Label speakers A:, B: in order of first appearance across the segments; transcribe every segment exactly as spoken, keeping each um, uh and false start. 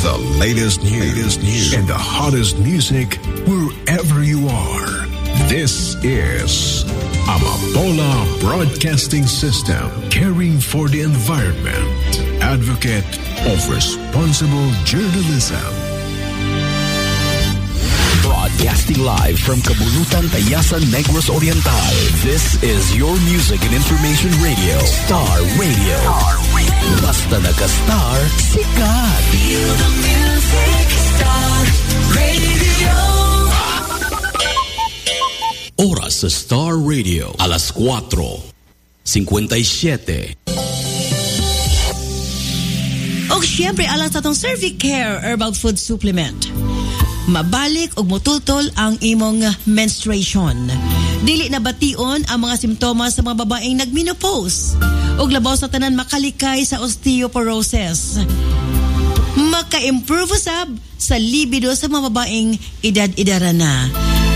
A: The latest news, latest news and the hottest music wherever you are. This is Amapola Broadcasting System, caring for the environment, advocate of responsible journalism.
B: Broadcasting live from Kabulutan, Tayasan, Negros Oriental. This is your music and information radio, Star Radio. Star Radio. Basta naka-star, sikat. Feel the music, Star Radio. Oras sa Star Radio, alas cuatro, fifty-seven.
C: O siyempre, alas tatong Cervicare Herbal Food Supplement. Mabalik og motultol ang imong menstruation. Dili na bation ang mga simptomas sa mga babaeng nagmenopause. Og labaw sa tanan makalikay sa osteoporosis. Maka-improve usab sa libido sa mga babaeng edad-edara na.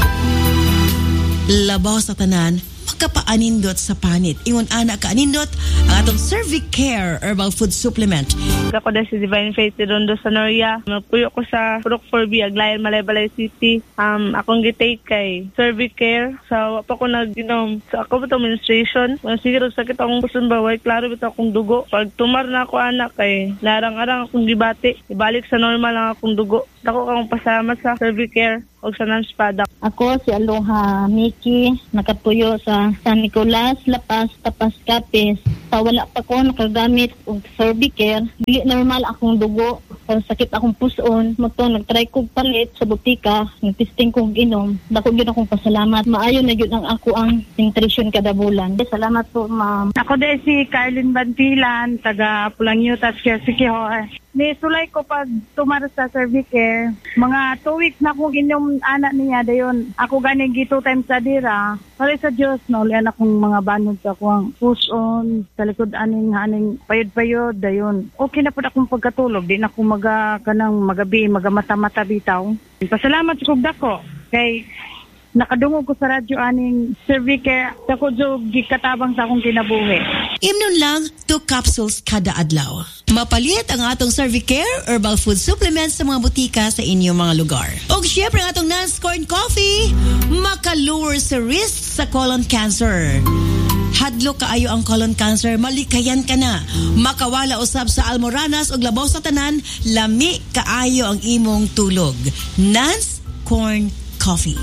C: Labaw sa tanan makapaanindot sa panit. Ingon ana ka anindot ang atong Cervicare Herbal Food Supplement.
D: Ako na si Divine Faith Rondo Sanoria. Magpuyo ko sa Purok four B, Aglayan, Malaybalay City. Um, akong gitake kay Cervicare. So, pa ko nag-inom. So, ako ba itong menstruation? Siguro sakit akong puson baway. Klaro ba ito akong dugo? Pag tumar na ako anak kay larang-arang akong gibati. Ibalik sa normal lang akong dugo. Dako akong pasalamat sa Cervicare o sa Nance Product.
E: Ako si Aloha Miki, nakatuyo sa San Nicolas, Lapas, Tapas, Capiz. Sa wala pa ko nakagamit og Cervicare, dili normal akong dugo. Pero sakit akong puson, magto nagtry kog palit sa butika, nagtesting kog inom. Dako gyud akong pasalamat. Maayo na gyud ang ako ang nutrition kada bulan. Salamat po, ma'am.
F: Ako din si Carlin Bantilan, taga Pulangyutat, Sikihor. Nisulay ko pag tumara sa Cervicare. Mga two weeks na akong inom anak niya dayon. Ako ganing gito times sa dira. Pare sa Diyos, no, lian akong mga banod sa akong push-on, sa likod aning aning payod-payod, dayon. Okay na po akong pagkatulog. Di na akong maga, kanang magabi, magamata-mata bitaw. Pasalamat sa kugda ko. Kay nakadungog ko sa radyo aning Cervicare. Ako jo gikatabang sa akong kinabuhi.
C: Imnon lang, two capsules kada adlaw. Mapalit ang atong Cervicare Herbal Food Supplements sa mga butika sa inyong mga lugar. O syempre ang atong Nance Corn Coffee, maka-lower sa risk sa colon cancer. Hadlo kaayo ang colon cancer, malikayan ka na. Makawala usab sa almoranas o labaw sa tanan, lami kaayo ang imong tulog. Nance Corn Coffee.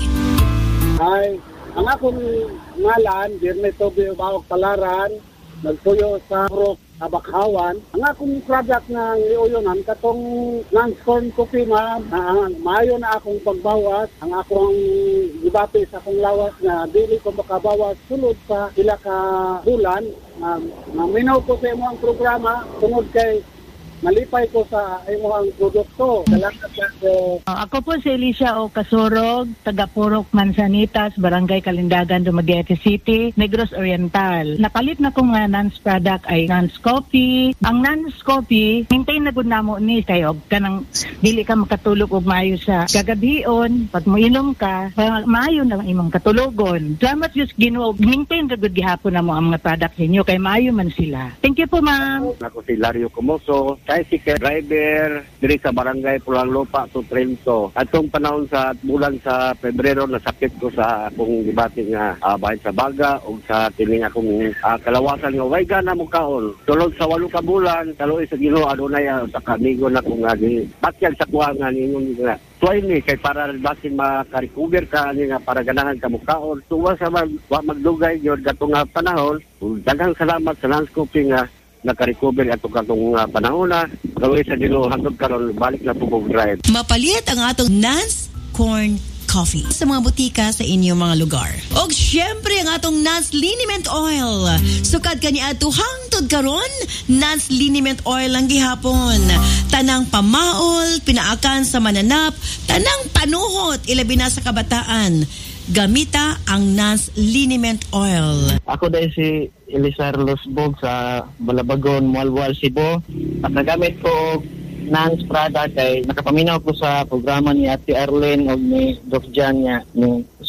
G: Ay, ang akong ngalan, Dirne Toby Bawag Palaran, nagpuyo sa Purok Abakhawan. Ang akong product ng liuyonan, katong Nance Corn Coffee, ma'am, uh, maayo na akong pagbawas. Ang akong gibati sa akong lawas na dili ko makabawas sulod sa sila ka bulan. Uh, Maminaw ko sa imo ang programa, tungod kay malipay ko sa imo ang produkto. Salamat po.
F: Uh, ako po si Alicia O. Kasurog, taga Purok Manzanitas, Barangay Kalindagan, Dumaguete City, Negros Oriental. Napalit na kong uh, Nance product ay Nance Coffee. Ang Nance Coffee, maintain na gud namo ni kayo kanang dili ka makatulog og maayo sa kagabion. Pag moinom ka, maayo na ang imong katulogon. Salamat just Ginoo, maintain ra gud gihapon namo ang mga product ninyo kay maayo man sila. Thank you po, ma'am.
G: Ako si Lario Comoso, tricycle driver diri sa Barangay Pulang Lupa to Trento. Atong panahon sa bulan sa Pebrero nasakit ko sa akong gibati nga uh, bahin sa baga o sa tiling akong uh, kalawasan nga way gana mo kaon. Sulod sa walo ka bulan, kaluoy sa Ginoo adunay uh, sa kamigo na kung nga di batyag sa kuwangan ningon nga. Tuay ni kay para basin maka-recover ka ani nga para ganahan ka mo kaon. Tuwa sa mag, magdugay gyud katong uh, panahon. Daghang salamat sa Nance Coffee nga naka-recover ato katong uh, panahon na gawin sa Ginoo hangtod karon balik na pugog drive.
C: Mapalit ang atong Nance Corn Coffee sa mga butika sa inyong mga lugar. Og syempre ang atong Nance Liniment Oil. Sukad kani ato hangtod karon, Nance Liniment Oil ang gihapon. Tanang pamaol, pinaakan sa mananap, tanang panuhot ilabi na sa kabataan. Gamita ang Nance Liniment Oil.
H: Ako dahil si Elisar Losbog sa Balabagon, Mualwal, Cebu. At nagamit ko Nance product ay nakapaminaw ko sa programa ni Ate Arlene o ni Doc Jan niya. Ni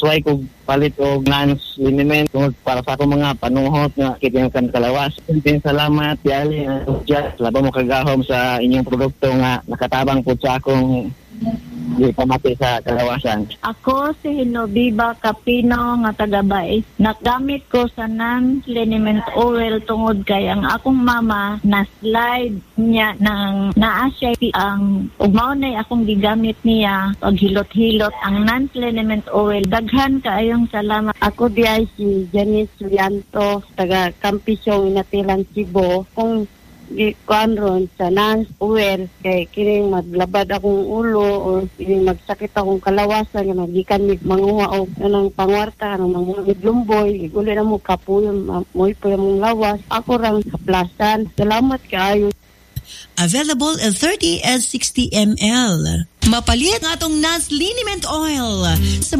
H: Suway ko palit o Nans liniment tungod para sa akong mga panuhot nga kitang kan kalawas. Sintin salamat yali uh, laban mo kagahom sa inyong produkto nga nakatabang po sa akong di pamati sa kalawasan.
E: Ako si Hinobiba Capino nga taga-Bais. Nagamit ko sa non-liniment oil tungod kay ang akong mama na-slide niya ng naa-siya ang ugmaw na akong gigamit niya paghilot-hilot ang non-liniment oil. Daghan kaayong salamat.
I: Ako di ay si Janice Suyanto, taga Campisyong Inatilan, Cebu. Kung gikuan ron sa Nans Oil kay kining maglabad akong ulo o kining magsakit akong kalawasan nga magikan mig manguha og anang pangwarta ng mga lumboy igulo na mo kapuyon moy po yung lawas ako rang kaplasan. Salamat kaayo.
C: Available in thirty and sixty milliliters. Mapalit ng atong Nans Liniment Oil sa